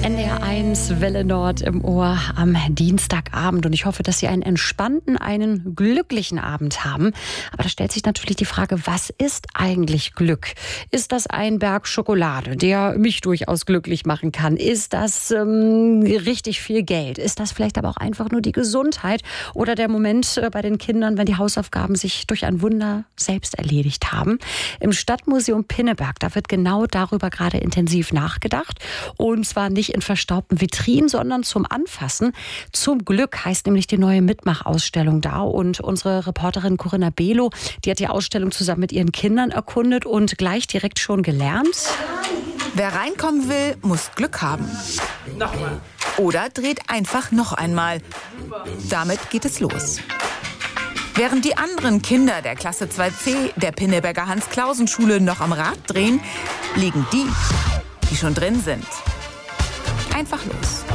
NDR1 Welle Nord im Ohr am Dienstagabend. Und ich hoffe, dass Sie einen entspannten, einen glücklichen Abend haben. Aber da stellt sich natürlich die Frage, was ist eigentlich Glück? Ist das ein Berg Schokolade, der mich durchaus glücklich machen kann? Ist das richtig viel Geld? Ist das vielleicht aber auch einfach nur die Gesundheit? Oder der Moment bei den Kindern, wenn die Hausaufgaben sich durch ein Wunder selbst erledigt haben? Im Stadtmuseum Pinneberg, da wird genau darüber gerade intensiv nachgedacht. Und zwar nicht in verstaubten Vitrinen, sondern zum Anfassen. Zum Glück heißt nämlich die neue Mitmachausstellung da. Und unsere Reporterin Corinna Below, die hat die Ausstellung zusammen mit ihren Kindern erkundet und gleich direkt schon gelernt. Wer reinkommen will, muss Glück haben. Nochmal. Oder dreht einfach noch einmal. Damit geht es los. Während die anderen Kinder der Klasse 2c der Pinneberger Hans-Clausen-Schule noch am Rad drehen, liegen die schon drin sind. Einfach los.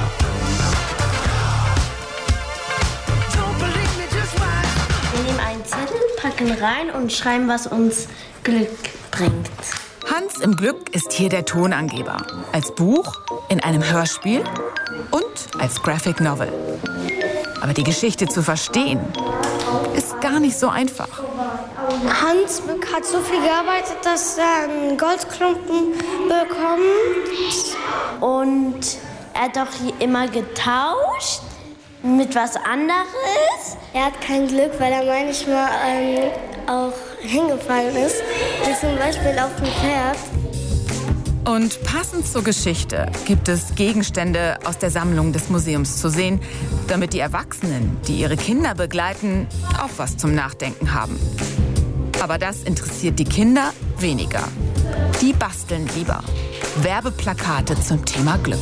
Wir nehmen einen Zettel, packen rein und schreiben, was uns Glück bringt. Hans im Glück ist hier der Tonangeber. Als Buch, in einem Hörspiel und als Graphic Novel. Aber die Geschichte zu verstehen, ist gar nicht so einfach. Hans hat so viel gearbeitet, dass er einen Goldklumpen bekommt. Und er hat doch immer getauscht mit was anderes. Er hat kein Glück, weil er manchmal auch hingefallen ist. Wie zum Beispiel auf dem Pferd. Und passend zur Geschichte gibt es Gegenstände aus der Sammlung des Museums zu sehen, damit die Erwachsenen, die ihre Kinder begleiten, auch was zum Nachdenken haben. Aber das interessiert die Kinder weniger. Die basteln lieber Werbeplakate zum Thema Glück.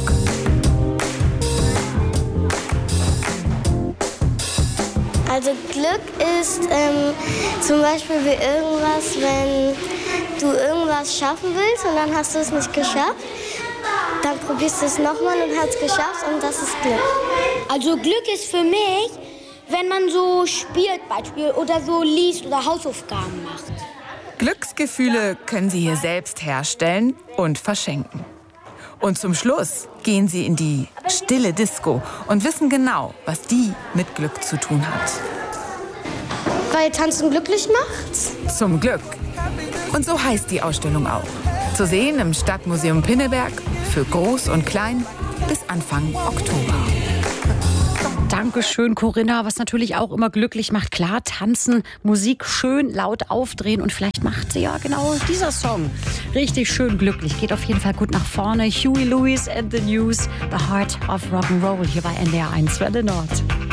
Also Glück ist zum Beispiel wie irgendwas, wenn du irgendwas schaffen willst und dann hast du es nicht geschafft. Dann probierst du es nochmal und hast es geschafft und das ist Glück. Also Glück ist für mich, wenn man so spielt Beispiel oder so liest oder Hausaufgaben macht. Glücksgefühle können Sie hier selbst herstellen und verschenken. Und zum Schluss gehen Sie in die stille Disco und wissen genau, was die mit Glück zu tun hat. Weil Tanzen glücklich macht? Zum Glück. Und so heißt die Ausstellung auch. Zu sehen im Stadtmuseum Pinneberg für Groß und Klein bis Anfang Oktober. Dankeschön, Corinna. Was natürlich auch immer glücklich macht, klar, tanzen, Musik schön laut aufdrehen und vielleicht macht sie ja genau dieser Song richtig schön glücklich. Geht auf jeden Fall gut nach vorne. Huey Lewis and the News, The Heart of Rock'n'Roll hier bei NDR1 Welle Nord.